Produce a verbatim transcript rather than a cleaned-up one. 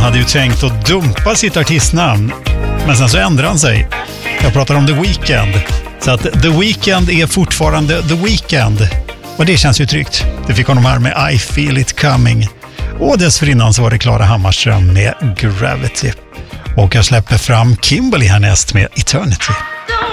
hade ju tänkt att dumpa sitt artistnamn, men sen så ändrade han sig. Jag pratar om The Weeknd. Så att The Weeknd är fortfarande The Weeknd. Och det känns ju tryggt. Det fick honom här med I Feel It Coming. Och dessförinnan så var det Klara Hammarström med Gravity. Och jag släpper fram Kimberly härnäst med Eternity.